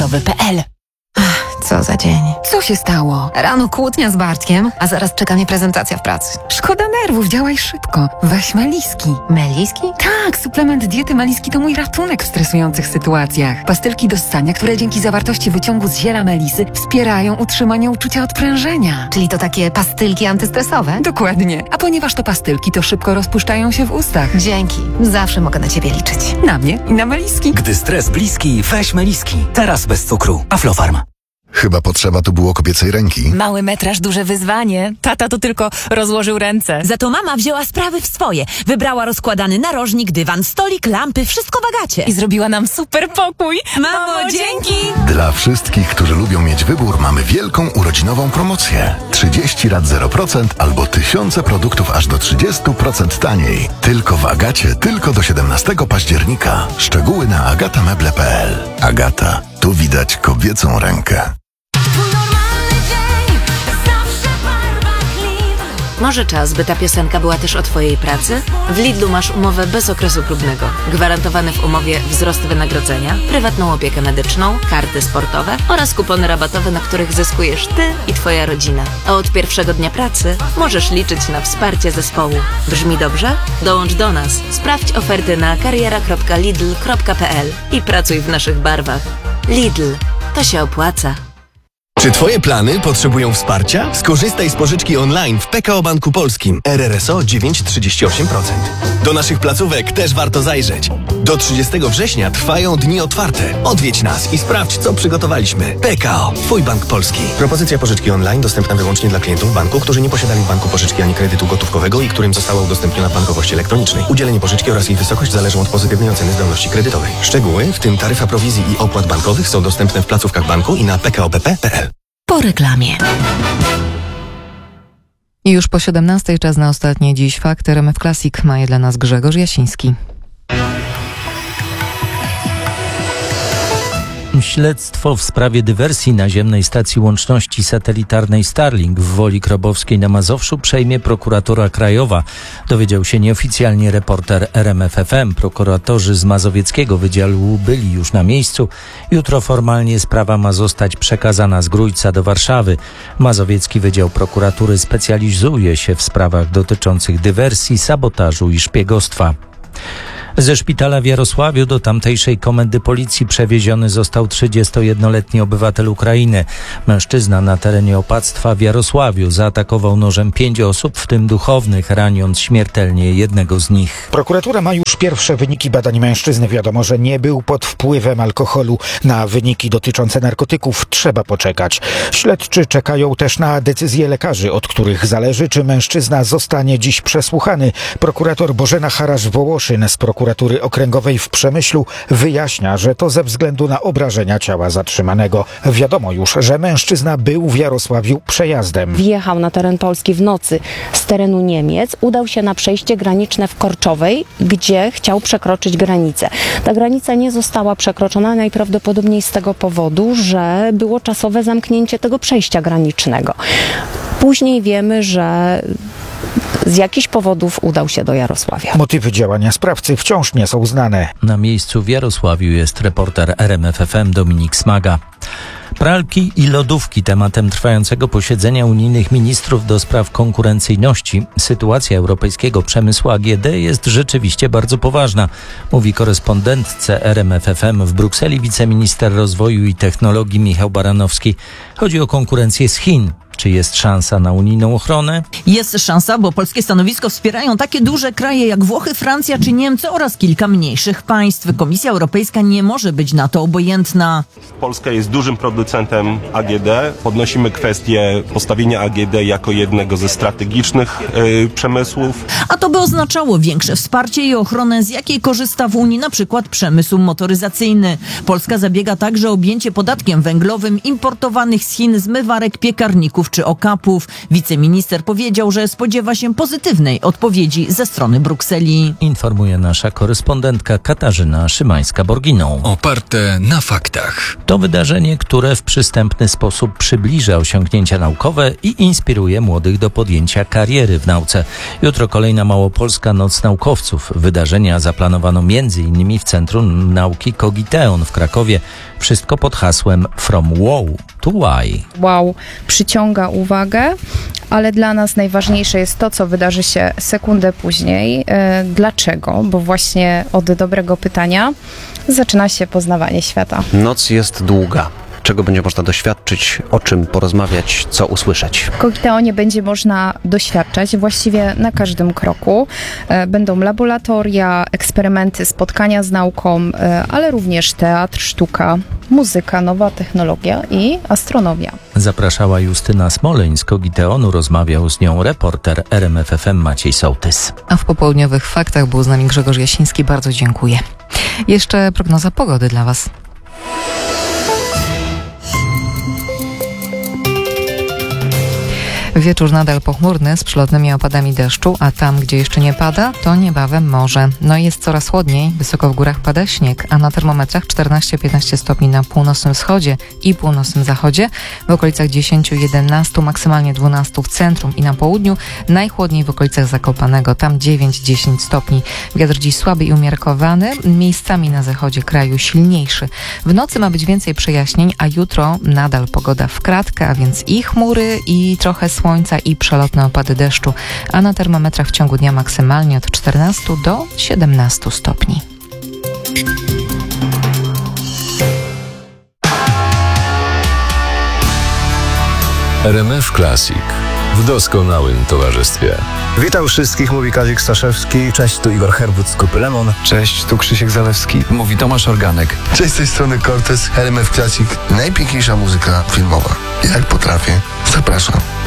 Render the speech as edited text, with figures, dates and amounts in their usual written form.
internetowy.pl. Co za dzień. Co się stało? Rano kłótnia z Bartkiem, a zaraz czeka mnie prezentacja w pracy. Szkoda nerwów, działaj szybko. Weź Meliski. Meliski? Tak, suplement diety Meliski to mój ratunek w stresujących sytuacjach. Pastylki do ssania, które dzięki zawartości wyciągu z ziela melisy wspierają utrzymanie uczucia odprężenia. Czyli to takie pastylki antystresowe? Dokładnie. A ponieważ to pastylki, to szybko rozpuszczają się w ustach. Dzięki. Zawsze mogę na ciebie liczyć. Na mnie i na Meliski. Gdy stres bliski, weź Meliski. Teraz bez cukru. Aflofarm. Chyba potrzeba tu było kobiecej ręki. Mały metraż, duże wyzwanie. Tata to tylko rozłożył ręce. Za to mama wzięła sprawy w swoje. Wybrała rozkładany narożnik, dywan, stolik, lampy, wszystko w Agacie. I zrobiła nam super pokój. Mamo, dzięki! Dla wszystkich, którzy lubią mieć wybór, mamy wielką urodzinową promocję. 30 lat 0% albo tysiące produktów aż do 30% taniej. Tylko w Agacie, tylko do 17 października. Szczegóły na agatameble.pl. Agata. Tu widać kobiecą rękę. Może czas, by ta piosenka była też o Twojej pracy? W Lidlu masz umowę bez okresu próbnego. Gwarantowany w umowie wzrost wynagrodzenia, prywatną opiekę medyczną, karty sportowe oraz kupony rabatowe, na których zyskujesz Ty i Twoja rodzina. A od pierwszego dnia pracy możesz liczyć na wsparcie zespołu. Brzmi dobrze? Dołącz do nas. Sprawdź oferty na kariera.lidl.pl i pracuj w naszych barwach. Lidl. To się opłaca. Czy Twoje plany potrzebują wsparcia? Skorzystaj z pożyczki online w PKO Banku Polskim. RRSO 9,38%. Do naszych placówek też warto zajrzeć. Do 30 września trwają dni otwarte. Odwiedź nas i sprawdź, co przygotowaliśmy. PKO. Twój Bank Polski. Propozycja pożyczki online dostępna wyłącznie dla klientów banku, którzy nie posiadali w banku pożyczki ani kredytu gotówkowego i którym została udostępniona w bankowości elektronicznej. Udzielenie pożyczki oraz jej wysokość zależą od pozytywnej oceny zdolności kredytowej. Szczegóły, w tym taryfa prowizji i opłat bankowych, są dostępne w placówkach banku i na pkobp.pl. Po reklamie. I już po 17 czas na ostatnie dziś fakty RMF Classic. Ma je dla nas Grzegorz Jasiński. Śledztwo w sprawie dywersji naziemnej stacji łączności satelitarnej Starlink w Woli Krobowskiej na Mazowszu przejmie prokuratura krajowa. Dowiedział się nieoficjalnie reporter RMF FM. Prokuratorzy z Mazowieckiego Wydziału byli już na miejscu. Jutro formalnie sprawa ma zostać przekazana z Grójca do Warszawy. Mazowiecki Wydział Prokuratury specjalizuje się w sprawach dotyczących dywersji, sabotażu i szpiegostwa. Ze szpitala w Jarosławiu do tamtejszej komendy policji przewieziony został 31-letni obywatel Ukrainy. Mężczyzna na terenie opactwa w Jarosławiu zaatakował nożem 5 osób, w tym duchownych, raniąc śmiertelnie jednego z nich. Prokuratura ma już pierwsze wyniki badań mężczyzny. Wiadomo, że nie był pod wpływem alkoholu. Na wyniki dotyczące narkotyków trzeba poczekać. Śledczy czekają też na decyzje lekarzy, od których zależy, czy mężczyzna zostanie dziś przesłuchany. Prokurator Bożena Harasz-Wołoszyn z Prokuratury Okręgowej w Przemyślu wyjaśnia, że to ze względu na obrażenia ciała zatrzymanego. Wiadomo już, że mężczyzna był w Jarosławiu przejazdem. Wjechał na teren Polski w nocy z terenu Niemiec, udał się na przejście graniczne w Korczowej, gdzie chciał przekroczyć granicę. Ta granica nie została przekroczona najprawdopodobniej z tego powodu, że było czasowe zamknięcie tego przejścia granicznego. Później wiemy, że z jakichś powodów udał się do Jarosławia. Motywy działania sprawcy wciąż nie są znane. Na miejscu w Jarosławiu jest reporter RMF FM Dominik Smaga. Pralki i lodówki tematem trwającego posiedzenia unijnych ministrów do spraw konkurencyjności. Sytuacja europejskiego przemysłu AGD jest rzeczywiście bardzo poważna, mówi korespondentce RMF FM w Brukseli wiceminister rozwoju i technologii Michał Baranowski. Chodzi o konkurencję z Chin. Czy jest szansa na unijną ochronę? Jest szansa, bo polskie stanowisko wspierają takie duże kraje jak Włochy, Francja czy Niemcy oraz kilka mniejszych państw. Komisja Europejska nie może być na to obojętna. Polska jest dużym producentem AGD. Podnosimy kwestię postawienia AGD jako jednego ze strategicznych przemysłów. A to by oznaczało większe wsparcie i ochronę, z jakiej korzysta w Unii na przykład przemysł motoryzacyjny. Polska zabiega także o objęcie podatkiem węglowym importowanych z Chin zmywarek, piekarników testów czy okapów. Wiceminister powiedział, że spodziewa się pozytywnej odpowiedzi ze strony Brukseli. Informuje nasza korespondentka Katarzyna Szymańska-Borginą. Oparte na faktach. To wydarzenie, które w przystępny sposób przybliża osiągnięcia naukowe i inspiruje młodych do podjęcia kariery w nauce. Jutro kolejna Małopolska Noc Naukowców. Wydarzenia zaplanowano m.in. w Centrum Nauki Cogiteon w Krakowie. Wszystko pod hasłem From Wow to Why. Wow przyciąga uwagę, ale dla nas najważniejsze jest to, co wydarzy się sekundę później. Dlaczego? Bo właśnie od dobrego pytania zaczyna się poznawanie świata. Noc jest długa. Czego będzie można doświadczyć, o czym porozmawiać, co usłyszeć? W Cogiteonie będzie można doświadczać właściwie na każdym kroku. Będą laboratoria, eksperymenty, spotkania z nauką, ale również teatr, sztuka, muzyka, nowa technologia i astronomia. Zapraszała Justyna Smoleń z Cogiteonu, rozmawiał z nią reporter RMF FM Maciej Sołtys. A w popołudniowych faktach był z nami Grzegorz Jasiński. Bardzo dziękuję. Jeszcze prognoza pogody dla Was. Wieczór nadal pochmurny z przelotnymi opadami deszczu, a tam, gdzie jeszcze nie pada, to niebawem może. No i jest coraz chłodniej, wysoko w górach pada śnieg, a na termometrach 14-15 stopni na północnym wschodzie i północnym zachodzie, w okolicach 10-11, maksymalnie 12 w centrum i na południu, najchłodniej w okolicach Zakopanego, tam 9-10 stopni. Wiatr dziś słaby i umiarkowany, miejscami na zachodzie kraju silniejszy. W nocy ma być więcej przejaśnień, a jutro nadal pogoda w kratkę, a więc i chmury, i trochę słońca i przelotne opady deszczu, a na termometrach w ciągu dnia maksymalnie od 14 do 17 stopni. RMF Classic w doskonałym towarzystwie. Witam wszystkich, mówi Kazik Staszewski. Cześć, tu Igor Herbut z Kupy Lemon. Cześć, tu Krzysiek Zalewski. Mówi Tomasz Organek. Cześć, z tej strony Cortez, RMF Classic. Najpiękniejsza muzyka filmowa. Jak potrafię. Zapraszam.